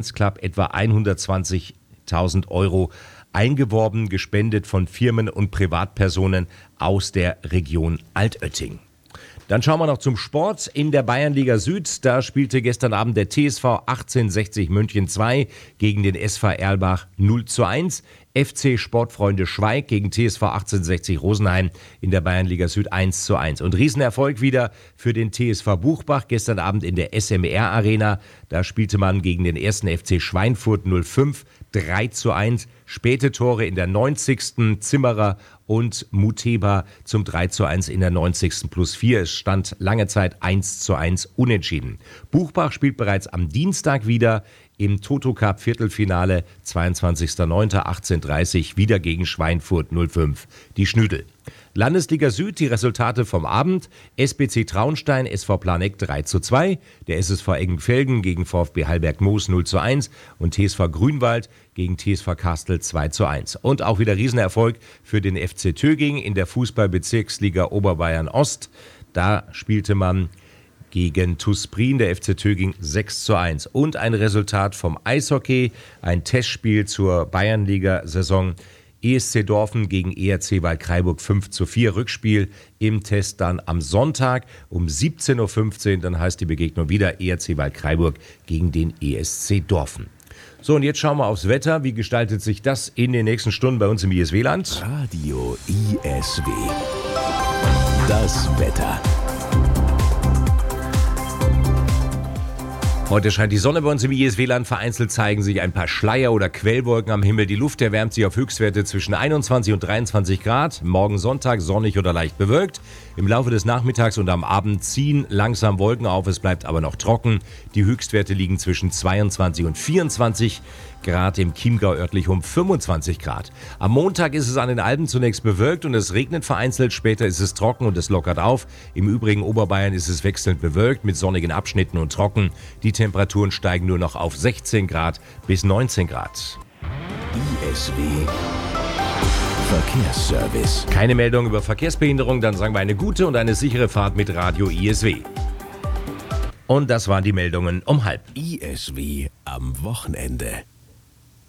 Club etwa 120.000 Euro eingeworben, gespendet von Firmen und Privatpersonen aus der Region Altötting. Dann schauen wir noch zum Sport in der Bayernliga Süd. Da spielte gestern Abend der TSV 1860 München 2 gegen den SV Erlbach 0:1. FC Sportfreunde Schweig gegen TSV 1860 Rosenheim in der Bayernliga Süd 1:1. Und Riesenerfolg wieder für den TSV Buchbach gestern Abend in der SMR Arena. Da spielte man gegen den 1. FC Schweinfurt 05 3:1. Späte Tore in der 90. Zimmerer und Muteba zum 3:1 in der 90. +4. Es stand lange Zeit 1:1 unentschieden. Buchbach spielt bereits am Dienstag wieder im Toto Cup Viertelfinale 22.09.18:30 wieder gegen Schweinfurt 05, die Schnüdel. Landesliga Süd, die Resultate vom Abend. SBC Traunstein, SV Planegg 3:2. Der SSV Eggenfelden gegen VfB Hallberg-Moos 0:1. Und TSV Grünwald gegen TSV Kastel 2:1. Und auch wieder Riesenerfolg für den FC Töging in der Fußball-Bezirksliga Oberbayern Ost. Da spielte man gegen TuS Prien, der FC Töging 6:1. Und ein Resultat vom Eishockey, ein Testspiel zur Bayernliga-Saison. ESC Dorfen gegen ERC Waldkraiburg 5:4. Rückspiel im Test dann am Sonntag um 17:15 Uhr. Dann heißt die Begegnung wieder ERC Waldkraiburg gegen den ESC Dorfen. So, und jetzt schauen wir aufs Wetter. Wie gestaltet sich das in den nächsten Stunden bei uns im ISW-Land? Radio ISW. Das Wetter. Heute scheint die Sonne bei uns im ISW-Land. Vereinzelt zeigen sich ein paar Schleier- oder Quellwolken am Himmel. Die Luft erwärmt sich auf Höchstwerte zwischen 21 und 23 Grad. Morgen Sonntag sonnig oder leicht bewölkt. Im Laufe des Nachmittags und am Abend ziehen langsam Wolken auf. Es bleibt aber noch trocken. Die Höchstwerte liegen zwischen 22 und 24 Grad. Im Chiemgau örtlich um 25 Grad. Am Montag ist es an den Alpen zunächst bewölkt und es regnet vereinzelt. Später ist es trocken und es lockert auf. Im übrigen Oberbayern ist es wechselnd bewölkt mit sonnigen Abschnitten und trocken. Die Temperaturen steigen nur noch auf 16 Grad bis 19 Grad. ISW Verkehrsservice. Keine Meldung über Verkehrsbehinderung, dann sagen wir eine gute und eine sichere Fahrt mit Radio ISW. Und das waren die Meldungen um 12:30. ISW am Wochenende.